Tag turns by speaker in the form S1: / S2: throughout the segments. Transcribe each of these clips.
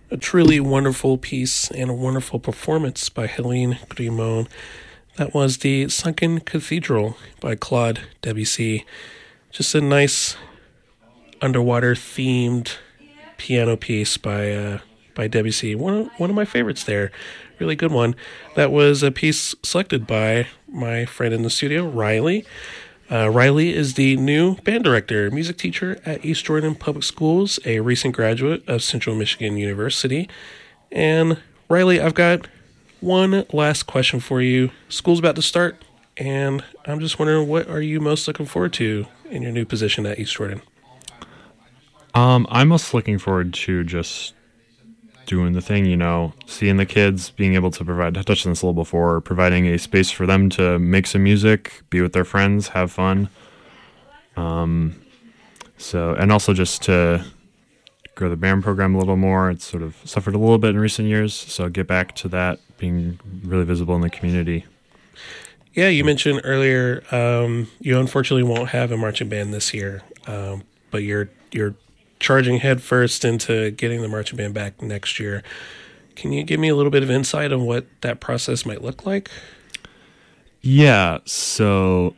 S1: A truly wonderful piece and a wonderful performance by Helene Grimon. That was the Sunken Cathedral by Claude Debussy. Just a nice underwater themed piano piece by Debussy. One of my favorites there. Really good one. That was a piece selected by my friend in the studio, Riley. Riley is the new band director, music teacher at East Jordan Public Schools, a recent graduate of Central Michigan University. And Riley, I've got one last question for you. School's about to start, and I'm just wondering, what are you most looking forward to in your new position at East Jordan?
S2: I'm most looking forward to just doing the thing, seeing the kids, being able to provide, I touched on this a little before, providing a space for them to make some music, be with their friends, have fun. And also just to grow the band program a little more. It's sort of suffered a little bit in recent years, so get back to that, being really visible in the community.
S1: Yeah, you mentioned earlier, you unfortunately won't have a marching band this year, but you're charging headfirst into getting the marching band back next year. Can you give me a little bit of insight on what that process might look like?
S2: Yeah, so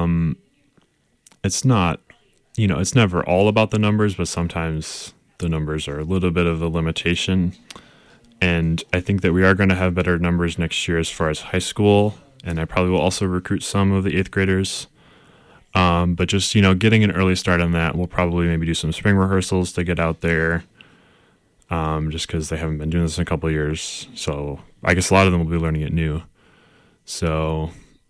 S2: it's not, it's never all about the numbers, but sometimes the numbers are a little bit of a limitation. And I think that we are going to have better numbers next year as far as high school, and I probably will also recruit some of the 8th graders. But just, getting an early start on that, we'll probably maybe do some spring rehearsals to get out there, just because they haven't been doing this in a couple of years. So I guess a lot of them will be learning it new. So,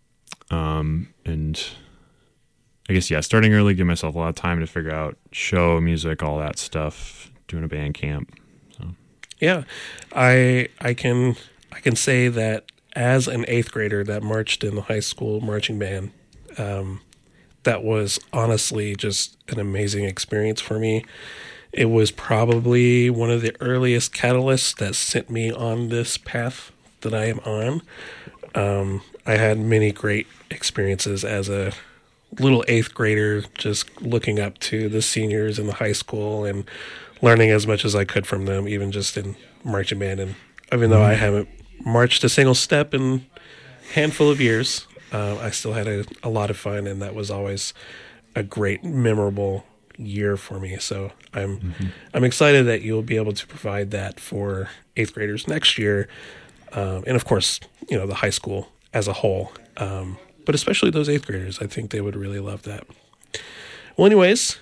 S2: and I guess, starting early, give myself a lot of time to figure out show, music, all that stuff, doing a band camp. So.
S1: Yeah, I can say that as an 8th grader that marched in the high school marching band, that was honestly just an amazing experience for me. It was probably one of the earliest catalysts that sent me on this path that I am on. I had many great experiences as a little 8th grader, just looking up to the seniors in the high school and learning as much as I could from them, even just in marching band. And even though I haven't marched a single step in a handful of years, I still had a lot of fun, and that was always a great, memorable year for me. So I'm excited that you'll be able to provide that for 8th graders next year, and of course, the high school as a whole, but especially those 8th graders. I think they would really love that. Well, anyways,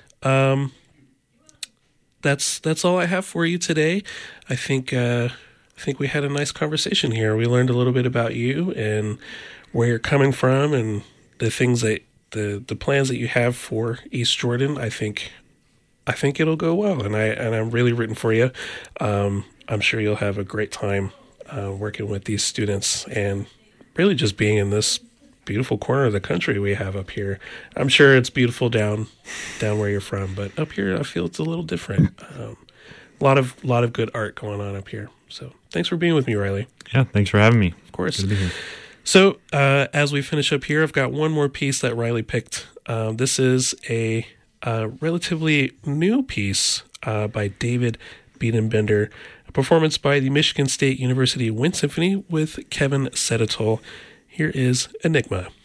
S1: that's all I have for you today. I think we had a nice conversation here. We learned a little bit about you and where you're coming from, and the things that the plans that you have for East Jordan. I think it'll go well, and I'm really rooting for you. I'm sure you'll have a great time working with these students, and really just being in this beautiful corner of the country we have up here. I'm sure it's beautiful down where you're from, but up here I feel it's a little different. A lot of good art going on up here. So thanks for being with me, Riley.
S2: Yeah, thanks for having me.
S1: Of course.
S2: Good to be here.
S1: So as we finish up here, I've got one more piece that Riley picked. This is a relatively new piece by David Biedenbender, a performance by the Michigan State University Wind Symphony with Kevin Sedetol. Here is Enigma.